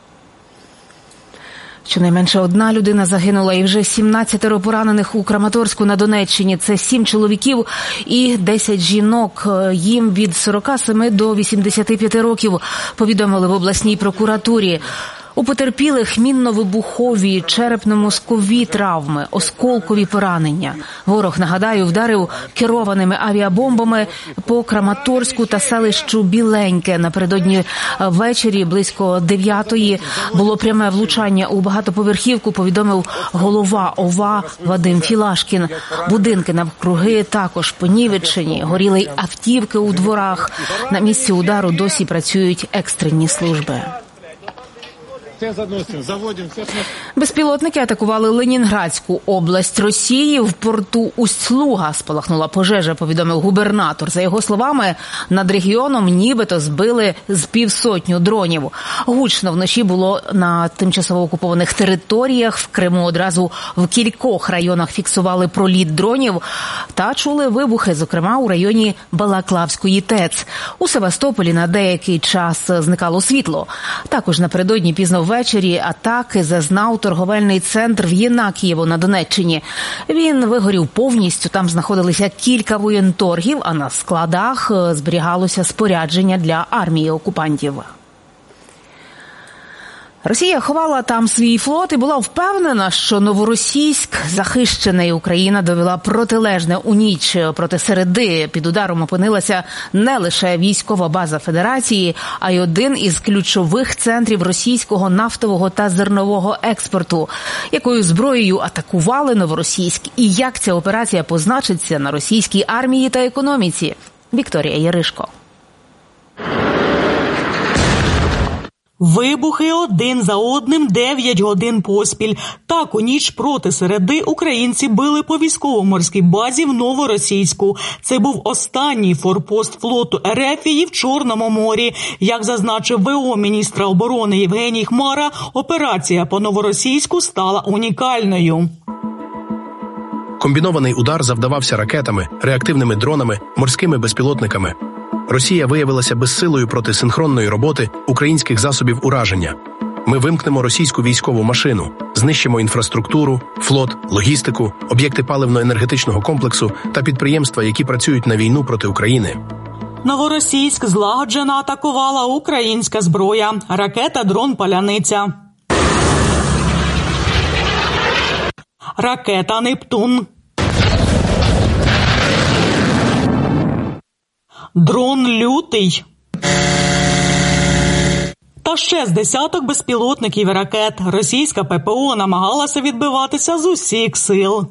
Щонайменше 1 людина загинула і вже 17 поранених у Краматорську на Донеччині. Це 7 чоловіків і 10 жінок. Їм від 47 до 85 років, повідомили в обласній прокуратурі. У потерпілих мінно-вибухові, черепно-мозкові травми, осколкові поранення. Ворог, нагадаю, вдарив керованими авіабомбами по Краматорську та селищу Біленьке. Напередодні ввечері близько 9-ї було пряме влучання у багатоповерхівку, повідомив голова ОВА Вадим Філашкін. Будинки навкруги також понівечені, горіли й автівки у дворах. На місці удару досі працюють екстрені служби. Безпілотники атакували Ленінградську область Росії. В порту Усть-Луга спалахнула пожежа, повідомив губернатор. За його словами, над регіоном нібито збили з 500 дронів. Гучно вночі було на тимчасово окупованих територіях. В Криму одразу в кількох районах фіксували проліт дронів та чули вибухи, зокрема у районі Балаклавської ТЕЦ. У Севастополі на деякий час зникало світло. Також напередодні пізно ввечері атаки зазнав торговельний центр в Єнакієво на Донеччині. Він вигорів повністю, там знаходилися кілька воєнторгів, а на складах зберігалося спорядження для армії окупантів. Росія ховала там свій флот і була впевнена, що Новоросійськ захищений. Україна довела протилежне. У ніч проти середи під ударом опинилася не лише військова база Федерації, а й один із ключових центрів російського нафтового та зернового експорту. Якою зброєю атакували Новоросійськ і як ця операція позначиться на російській армії та економіці? Вікторія Яришко. Вибухи один за одним 9 годин поспіль. Так, у ніч проти середи українці били по військово-морській базі в Новоросійську. Це був останній форпост флоту РФ в Чорному морі. Як зазначив ВО міністра оборони Євгеній Хмара, операція по Новоросійську стала унікальною. Комбінований удар завдавався ракетами, реактивними дронами, морськими безпілотниками. Росія виявилася безсилою проти синхронної роботи українських засобів ураження. Ми вимкнемо російську військову машину, знищимо інфраструктуру, флот, логістику, об'єкти паливно-енергетичного комплексу та підприємства, які працюють на війну проти України. Новоросійськ злагоджено атакувала українська зброя. Ракета, дрон, паляниця. Ракета «Нептун». Дрон «Лютий». Та ще з десяток безпілотників і ракет. Російська ППО намагалася відбиватися з усіх сил.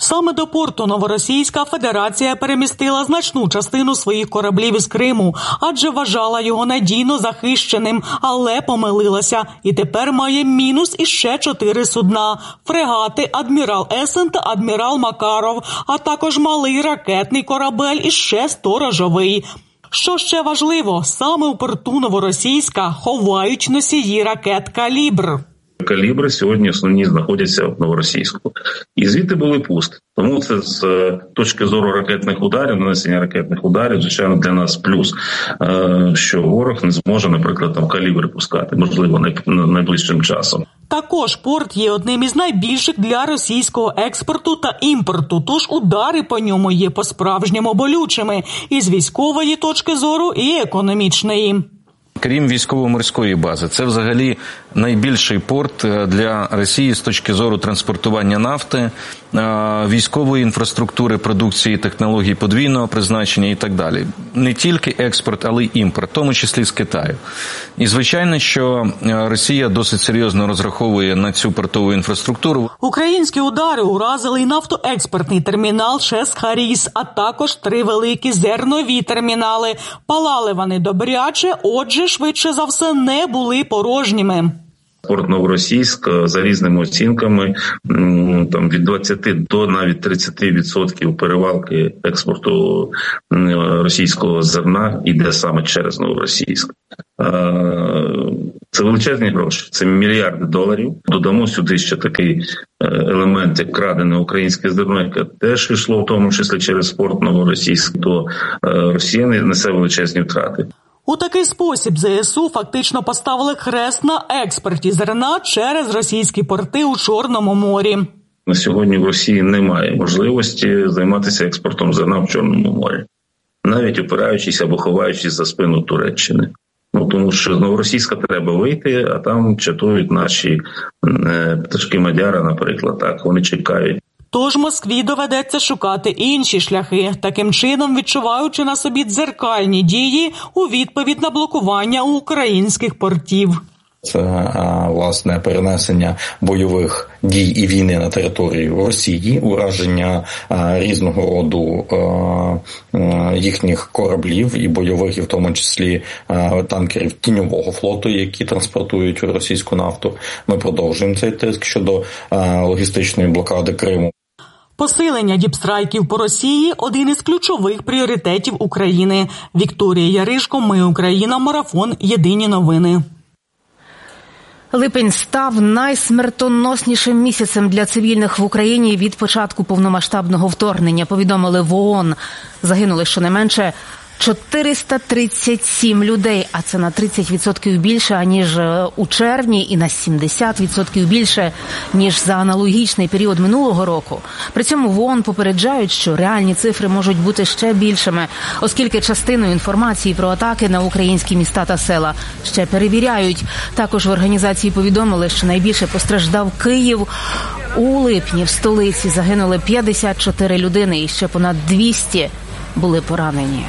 Саме до порту Новоросійська Федерація перемістила значну частину своїх кораблів із Криму, адже вважала його надійно захищеним, але помилилася. І тепер має мінус іще 4 судна – фрегати «Адмірал Есен» та «Адмірал Макаров», а також малий ракетний корабель і ще сторожовий. Що ще важливо, саме у порту Новоросійська ховають носії ракет «Калібр». Калібри сьогодні основні знаходяться в Новоросійську. І звідти були пусті. Тому це з точки зору ракетних ударів, нанесення ракетних ударів, звичайно, для нас плюс, що ворог не зможе, наприклад, там калібри пускати, можливо, найближчим часом. Також порт є одним із найбільших для російського експорту та імпорту, тож удари по ньому є по-справжньому болючими і з військової точки зору, і економічної. Крім військово-морської бази, це взагалі найбільший порт для Росії з точки зору транспортування нафти, військової інфраструктури, продукції, технологій подвійного призначення і так далі. Не тільки експорт, але й імпорт, в тому числі з Китаю. І звичайно, що Росія досить серйозно розраховує на цю портову інфраструктуру. Українські удари уразили й нафтоекспортний термінал ЧЕС-Харіс, а також 3 великі зернові термінали. Палали вони добряче, отже, швидше за все, не були порожніми. Порт Новоросійськ за різними оцінками там від 20 до навіть 30% перевалки експорту російського зерна йде саме через Новоросійськ. Це величезні гроші, це мільярди доларів. Додамо сюди ще такий елемент, як крадене українське зерно, яке теж йшло в тому числі через порт Новоросійськ, то Росія несе величезні втрати. У такий спосіб ЗСУ фактично поставили хрест на експорті зерна через російські порти у Чорному морі. На сьогодні в Росії немає можливості займатися експортом зерна в Чорному морі, навіть опираючись або ховаючись за спину Туреччини. Тому що з Новоросійська треба вийти, а там чатують наші пташки Мадяра, наприклад, так, вони чекають. Тож Москві доведеться шукати інші шляхи, таким чином відчуваючи на собі дзеркальні дії у відповідь на блокування українських портів. Це, власне, перенесення бойових дій і війни на території Росії, ураження різного роду їхніх кораблів і бойових, і в тому числі танкерів тіньового флоту, які транспортують російську нафту. Ми продовжуємо цей тиск щодо логістичної блокади Криму. Посилення діпстрайків по Росії – один із ключових пріоритетів України. Вікторія Яришко, Ми Україна, Марафон, Єдині новини. Липень став найсмертоноснішим місяцем для цивільних в Україні від початку повномасштабного вторгнення, повідомили в ООН. Загинули щонайменше 437 людей, а це на 30% більше, аніж у червні, і на 70% більше, ніж за аналогічний період минулого року. При цьому в ООН попереджають, що реальні цифри можуть бути ще більшими, оскільки частину інформації про атаки на українські міста та села ще перевіряють. Також в організації повідомили, що найбільше постраждав Київ. У липні в столиці загинули 54 людини і ще понад 200 були поранені.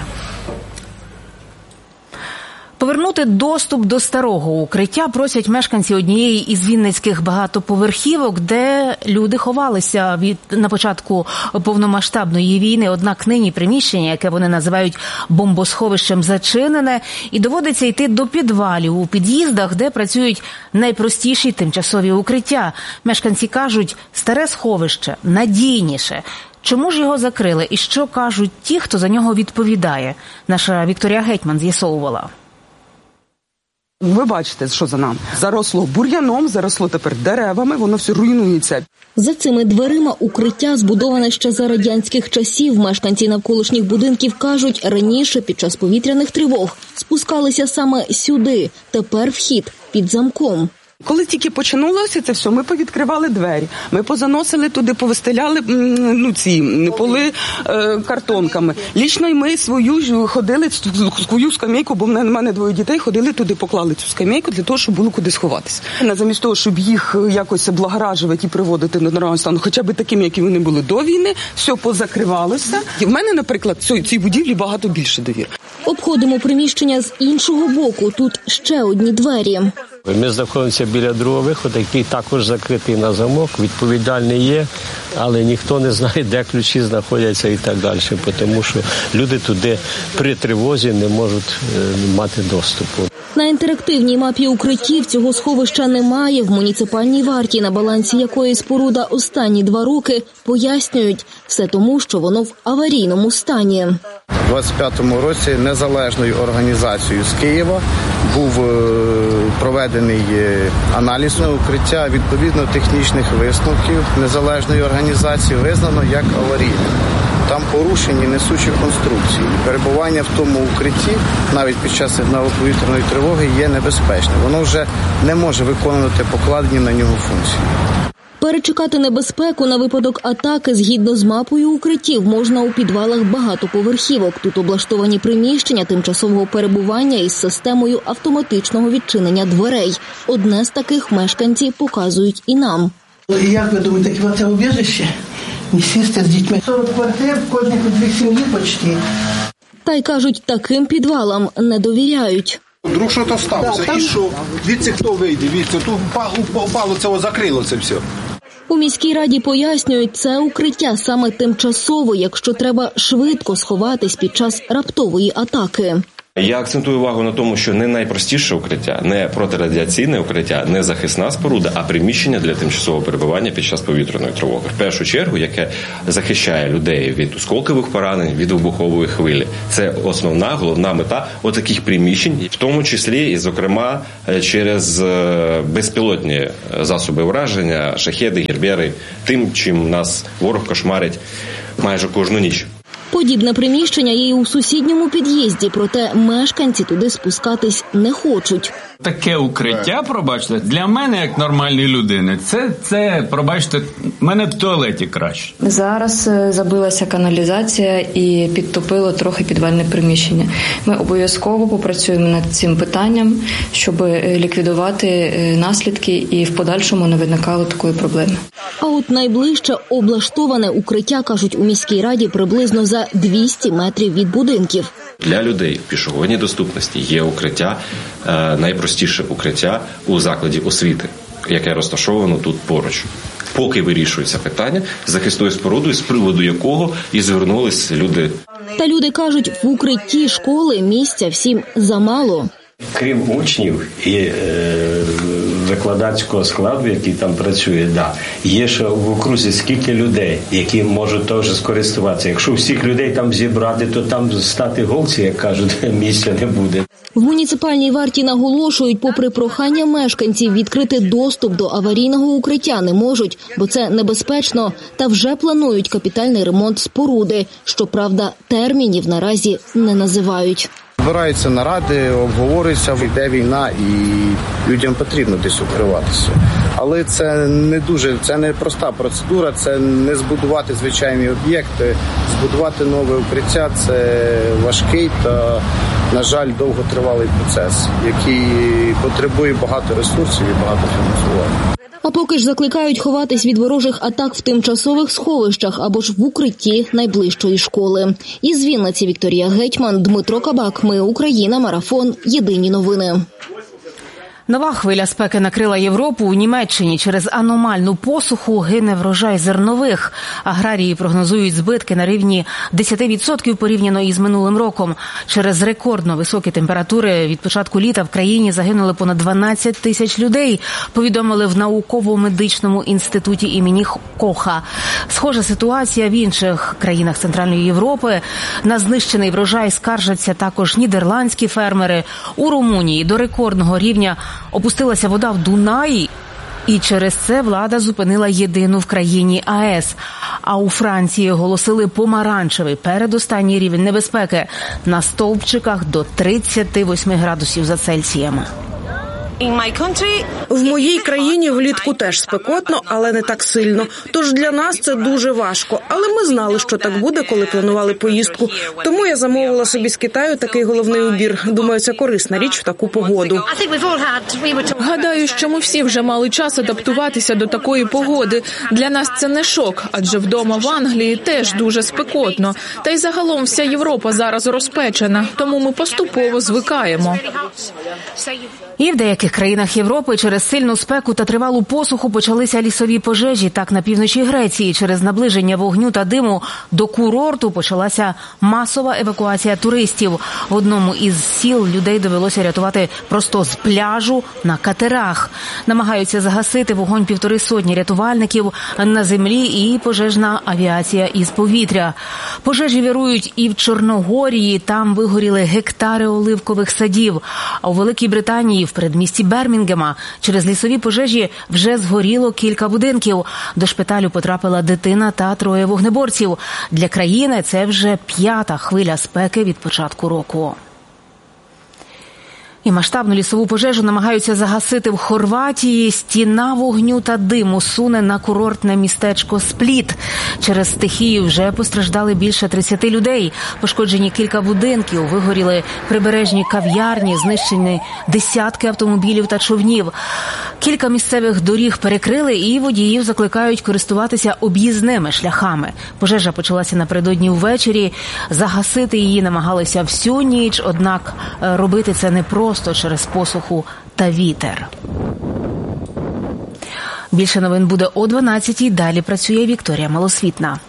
Повернути доступ до старого укриття просять мешканці однієї із вінницьких багатоповерхівок, де люди ховалися на початку повномасштабної війни. Однак нині приміщення, яке вони називають бомбосховищем, зачинене, і доводиться йти до підвалів у під'їздах, де працюють найпростіші тимчасові укриття. Мешканці кажуть, старе сховище надійніше. Чому ж його закрили і що кажуть ті, хто за нього відповідає? Наша Вікторія Гетьман з'ясовувала. Ви бачите, що за нами. Заросло бур'яном, заросло тепер деревами, воно все руйнується. За цими дверима укриття, збудоване ще за радянських часів. Мешканці навколишніх будинків кажуть, раніше під час повітряних тривог спускалися саме сюди. Тепер вхід під замком. Коли тільки починалося це все, ми повідкривали двері, ми позаносили туди, повистеляли ці поли картонками. Лічно й ми ходили свою скамейку, бо в мене 2 дітей, ходили туди, поклали цю скамейку для того, щоб було куди сховатися. Замість того, щоб їх якось облагоражувати і приводити до нормального стану, хоча б таким, які вони були до війни, все позакривалося. І в мене, наприклад, цій будівлі багато більше довір. Обходимо приміщення з іншого боку. Тут ще одні двері. Ми знаходимося біля другого виходу, який також закритий на замок, відповідальний є, але ніхто не знає, де ключі знаходяться і так далі, тому що люди туди при тривозі не можуть мати доступу. На інтерактивній мапі укриттів цього сховища немає. В муніципальній варті, на балансі якої споруда останні 2 роки, пояснюють, все тому, що воно в аварійному стані. У 25-му році незалежною організацією з Києва був проведений аналіз на укриття. Відповідно технічних висновків незалежної організації визнано як аварійне. Там порушені несучі конструкції. Перебування в тому укритті, навіть під час сигналу повітряної тривоги, є небезпечним. Воно вже не може виконувати покладені на нього функції. Перечекати небезпеку на випадок атаки згідно з мапою укриттів можна у підвалах багатоповерхівок. Тут облаштовані приміщення тимчасового перебування із системою автоматичного відчинення дверей. Одне з таких мешканці показують і нам. Як ви думаєте, хіба це убіжище? Не сісти з дітьми. 40 квартир, в кожній по 2 сім'ї почти. Та й кажуть, таким підвалам не довіряють. Вдруг щось сталося, і що? Дивіться, хто вийде, дивіться, тут упало, це закрило це все. У міській раді пояснюють, це укриття саме тимчасово, якщо треба швидко сховатись під час раптової атаки. Я акцентую увагу на тому, що не найпростіше укриття, не протирадіаційне укриття, не захисна споруда, а приміщення для тимчасового перебування під час повітряної тривоги. В першу чергу, яке захищає людей від осколкових поранень, від вибухової хвилі. Це основна, головна мета отаких приміщень, в тому числі і, зокрема, через безпілотні засоби враження, шахеди, гербери, тим, чим нас ворог кошмарить майже кожну ніч. Подібне приміщення є і у сусідньому під'їзді, проте мешканці туди спускатись не хочуть. Таке укриття, пробачте, для мене, як нормальної людини, це пробачте, в мене в туалеті краще. Зараз забилася каналізація і підтопило трохи підвальне приміщення. Ми обов'язково попрацюємо над цим питанням, щоб ліквідувати наслідки і в подальшому не виникало такої проблеми. А от найближче облаштоване укриття, кажуть у міській раді, приблизно за 200 метрів від будинків. Для людей в пішохідній доступності є укриття, найпростіше укриття у закладі освіти, яке розташовано тут поруч. Поки вирішується питання захисною спорудою, з приводу якого і звернулись люди. Та люди кажуть, в укритті школи місця всім замало. Крім учнів і викладацького складу, який там працює, є ще в окрузі скільки людей, які можуть теж скористуватися. Якщо всіх людей там зібрати, то там стати голці, як кажуть, місця не буде. В муніципальній варті наголошують, попри прохання мешканців відкрити доступ до аварійного укриття не можуть, бо це небезпечно, та вже планують капітальний ремонт споруди. Щоправда, термінів наразі не називають. Збираються наради, обговорюються, йде війна і людям потрібно десь укриватися. Але це не проста процедура, це не збудувати звичайні об'єкти, збудувати нове укриття – це важкий та, на жаль, довготривалий процес, який потребує багато ресурсів і багато фінансування. А поки ж закликають ховатись від ворожих атак в тимчасових сховищах або ж в укритті найближчої школи. Із Вінниці Вікторія Гетьман, Дмитро Кабак. Ми Україна. Марафон. Єдині новини. Нова хвиля спеки накрила Європу. У Німеччині через аномальну посуху гине врожай зернових. Аграрії прогнозують збитки на рівні 10% порівняно із минулим роком. Через рекордно високі температури від початку літа в країні загинули понад 12 тисяч людей, повідомили в науково-медичному інституті імені Коха. Схожа ситуація в інших країнах Центральної Європи. На знищений врожай скаржаться також нідерландські фермери. У Румунії до рекордного рівня опустилася вода в Дунаї, і через це влада зупинила єдину в країні АЕС. А у Франції оголосили помаранчевий передостанній рівень небезпеки на стовпчиках до 38 градусів за Цельсієм. В моїй країні влітку теж спекотно, але не так сильно. Тож для нас це дуже важко. Але ми знали, що так буде, коли планували поїздку. Тому я замовила собі з Китаю такий головний убір. Думаю, це корисна річ в таку погоду. Гадаю, що ми всі вже мали час адаптуватися до такої погоди. Для нас це не шок, адже вдома в Англії теж дуже спекотно. Та й загалом вся Європа зараз розпечена, тому ми поступово звикаємо. І в деяких країнах Європи через сильну спеку та тривалу посуху почалися лісові пожежі. Так, на півночі Греції через наближення вогню та диму до курорту почалася масова евакуація туристів. В одному із сіл людей довелося рятувати просто з пляжу на катерах. Намагаються загасити вогонь 150 рятувальників на землі і пожежна авіація із повітря. Пожежі вирують і в Чорногорії, там вигоріли гектари оливкових садів. А у Великій Британії в передмісті Бермінгема через лісові пожежі вже згоріло кілька будинків. До шпиталю потрапила дитина та 3 вогнеборців. Для країни це вже 5-та хвиля спеки від початку року. І масштабну лісову пожежу намагаються загасити в Хорватії. Стіна вогню та диму суне на курортне містечко Спліт. Через стихію вже постраждали більше 30 людей. Пошкоджені кілька будинків, вигоріли прибережні кав'ярні, знищені десятки автомобілів та човнів. Кілька місцевих доріг перекрили і водіїв закликають користуватися об'їзними шляхами. Пожежа почалася напередодні ввечері. Загасити її намагалися всю ніч, однак робити це непросто через посуху та вітер. Більше новин буде о 12-й. Далі працює Вікторія Малосвітна.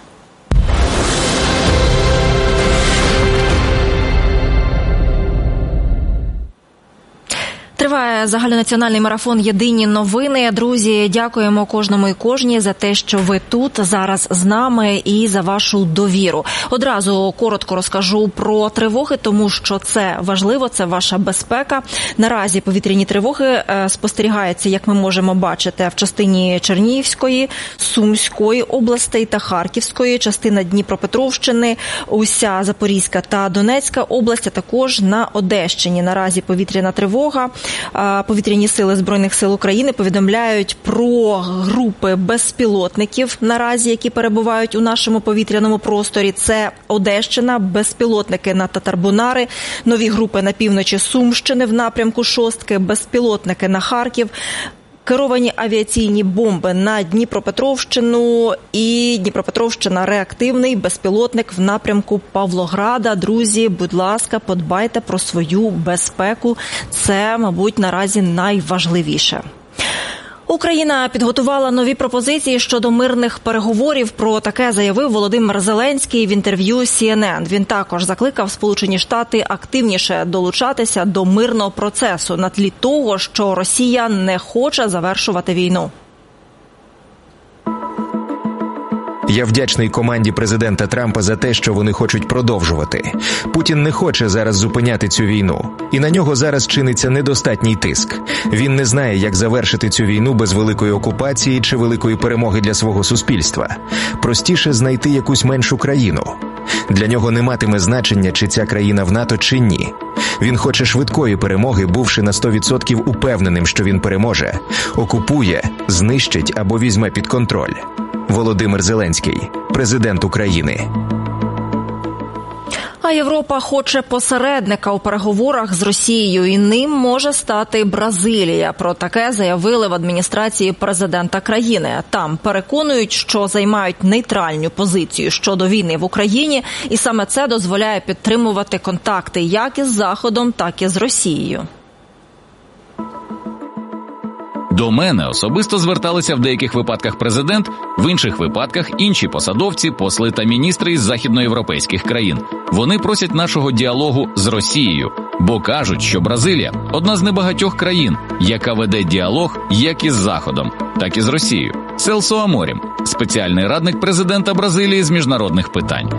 Триває загальнонаціональний марафон «Єдині новини». Друзі, дякуємо кожному і кожній за те, що ви тут зараз з нами і за вашу довіру. Одразу коротко розкажу про тривоги, тому що це важливо, це ваша безпека. Наразі повітряні тривоги спостерігаються, як ми можемо бачити, в частині Чернігівської, Сумської областей та Харківської, частина Дніпропетровщини, уся Запорізька та Донецька область, а також на Одещині. Наразі повітряна тривога. Повітряні сили Збройних сил України повідомляють про групи безпілотників наразі, які перебувають у нашому повітряному просторі. Це Одещина, безпілотники на Татарбунари, нові групи на півночі Сумщини в напрямку Шостки, безпілотники на Харків, керовані авіаційні бомби на Дніпропетровщину і Дніпропетровщина реактивний безпілотник в напрямку Павлограда. Друзі, будь ласка, подбайте про свою безпеку. Це, мабуть, наразі найважливіше. Україна підготувала нові пропозиції щодо мирних переговорів. Про таке заявив Володимир Зеленський в інтерв'ю CNN. Він також закликав Сполучені Штати активніше долучатися до мирного процесу на тлі того, що Росія не хоче завершувати війну. Я вдячний команді президента Трампа за те, що вони хочуть продовжувати. Путін не хоче зараз зупиняти цю війну. І на нього зараз чиниться недостатній тиск. Він не знає, як завершити цю війну без великої окупації чи великої перемоги для свого суспільства. Простіше знайти якусь меншу країну. Для нього не матиме значення, чи ця країна в НАТО, чи ні. Він хоче швидкої перемоги, бувши на 100% упевненим, що він переможе. Окупує, знищить або візьме під контроль. Володимир Зеленський, президент України. А Європа хоче посередника у переговорах з Росією, і ним може стати Бразилія. Про таке заявили в адміністрації президента країни. Там переконують, що займають нейтральну позицію щодо війни в Україні, і саме це дозволяє підтримувати контакти як із Заходом, так і з Росією. До мене особисто зверталися в деяких випадках президент, в інших випадках інші посадовці, посли та міністри із західноєвропейських країн. Вони просять нашого діалогу з Росією, бо кажуть, що Бразилія – одна з небагатьох країн, яка веде діалог як із Заходом, так і з Росією. Селсо Аморім, спеціальний радник президента Бразилії з міжнародних питань.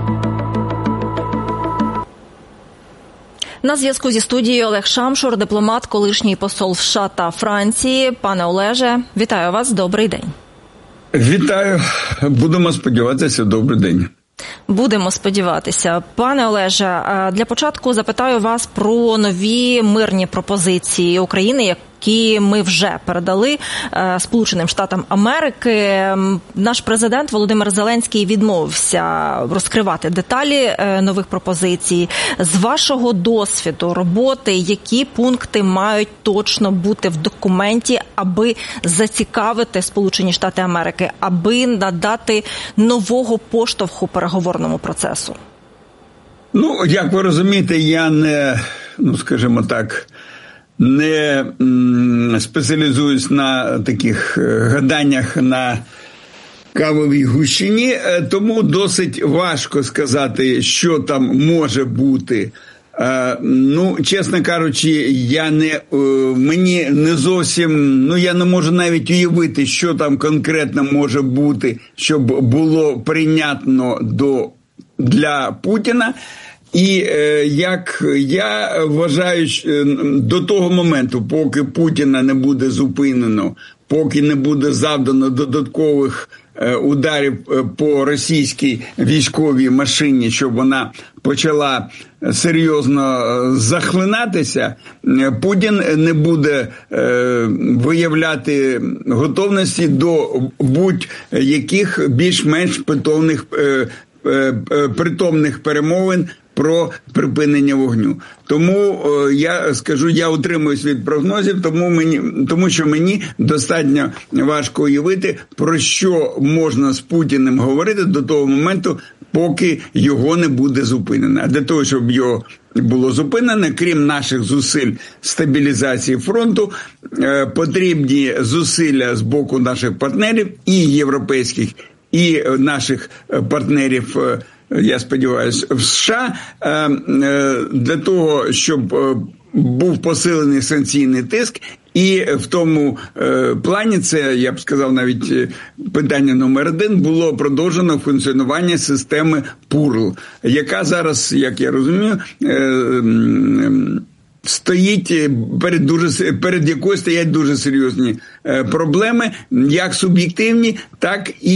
На зв'язку зі студією Олег Шамшур, дипломат, колишній посол США та Франції. Пане Олеже, вітаю вас, добрий день. Вітаю, будемо сподіватися, добрий день. Будемо сподіватися. Пане Олеже, для початку запитаю вас про нові мирні пропозиції України, які ми вже передали Сполученим Штатам Америки. Наш президент Володимир Зеленський відмовився розкривати деталі нових пропозицій. З вашого досвіду роботи, які пункти мають точно бути в документі, аби зацікавити Сполучені Штати Америки, аби надати нового поштовху переговорному процесу? Ну, як ви розумієте, я не, скажімо так, не спеціалізуюсь на таких гаданнях на кавовій гущині, тому досить важко сказати, що там може бути. Чесно кажучи, мені не зовсім, я не можу навіть уявити, що там конкретно може бути, щоб було прийнятно для Путіна. І як я вважаю, до того моменту, поки Путіна не буде зупинено, поки не буде завдано додаткових ударів по російській військовій машині, щоб вона почала серйозно захлинатися, Путін не буде виявляти готовності до будь-яких більш-менш притомних перемовин про припинення вогню. Тому я утримуюсь від прогнозів, тому що мені достатньо важко уявити, про що можна з Путіним говорити до того моменту, поки його не буде зупинено. А для того, щоб його було зупинено, крім наших зусиль стабілізації фронту, потрібні зусилля з боку наших партнерів, і європейських, і наших партнерів, я сподіваюся, в США, для того, щоб був посилений санкційний тиск, і в тому плані, це, я б сказав, навіть питання номер 1, було продовжено функціонування системи ПУРЛ, яка зараз, як я розумію, стоїть перед якою стоять дуже серйозні проблеми, як суб'єктивні, так і